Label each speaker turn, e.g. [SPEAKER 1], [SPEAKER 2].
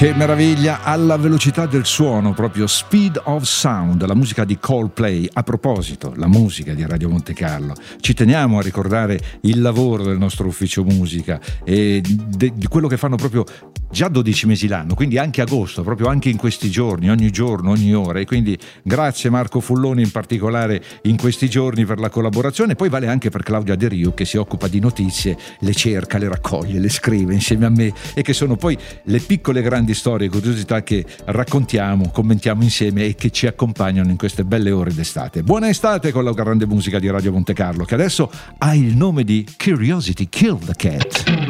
[SPEAKER 1] Che meraviglia, alla velocità del suono, proprio Speed of Sound, la musica di Coldplay. A proposito, la musica di Radio Monte Carlo, ci teniamo a ricordare il lavoro del nostro ufficio musica e di quello che fanno proprio già 12 mesi l'anno, quindi anche agosto, proprio anche in questi giorni, ogni giorno, ogni ora. E quindi grazie Marco Fulloni in particolare in questi giorni per la collaborazione. Poi vale anche per Claudia De Rio, che si occupa di notizie, le cerca, le raccoglie, le scrive insieme a me, e che sono poi le piccole grandi storie e curiosità che raccontiamo, commentiamo insieme e che ci accompagnano in queste belle ore d'estate. Buona estate con la grande musica di Radio Monte Carlo, che adesso ha il nome di Curiosity Killed the Cat.